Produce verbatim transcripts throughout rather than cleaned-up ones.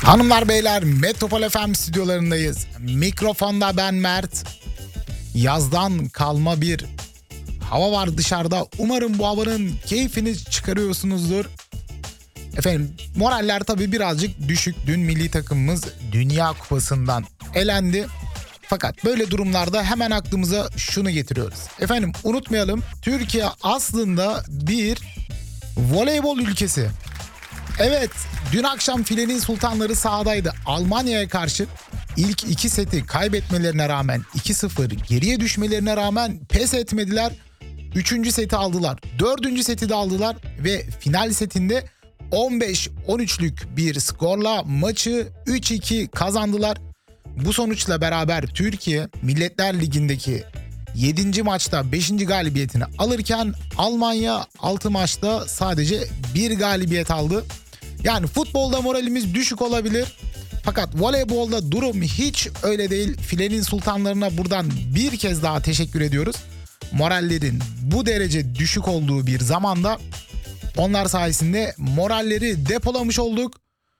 Hanımlar beyler, Metropol F M stüdyolarındayız. Mikrofonda ben Mert. Yazdan kalma bir hava var dışarıda. Umarım bu havanın keyfini çıkarıyorsunuzdur. Efendim, moraller tabii birazcık düşük. Dün milli takımımız Dünya Kupası'ndan elendi. Fakat böyle durumlarda hemen aklımıza şunu getiriyoruz. Efendim, unutmayalım, Türkiye aslında bir voleybol ülkesi. Evet, dün akşam filenin sultanları sahadaydı. Almanya'ya karşı ilk iki seti kaybetmelerine rağmen, iki sıfır geriye düşmelerine rağmen pes etmediler. Üçüncü seti aldılar. Dördüncü seti de aldılar ve final setinde on beş on üçlük bir skorla maçı üç iki kazandılar. Bu sonuçla beraber Türkiye Milletler Ligi'ndeki yedinci maçta beşinci galibiyetini alırken Almanya altı maçta sadece bir galibiyet aldı. Yani futbolda moralimiz düşük olabilir. Fakat voleybolda durum hiç öyle değil. Filenin sultanlarına buradan bir kez daha teşekkür ediyoruz. Morallerin bu derece düşük olduğu bir zamanda onlar sayesinde moralleri depolamış olduk.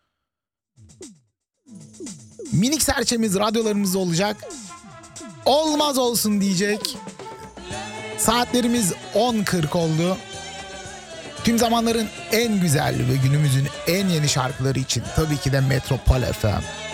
Minik serçemiz radyolarımızda olacak. Olmaz olsun diyecek. Saatlerimiz on kırk oldu. Tüm zamanların en güzel ve günümüzün en yeni şarkıları için tabii ki de Metropol F M.